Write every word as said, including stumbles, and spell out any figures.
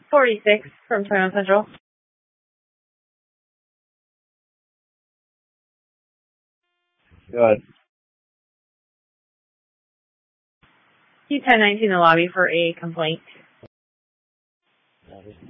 forty-six from Toronto Central. Good. Q ten nineteen in the lobby for a complaint.